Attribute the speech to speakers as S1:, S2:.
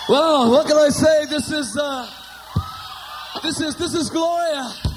S1: Well, what can I say? This is Gloria.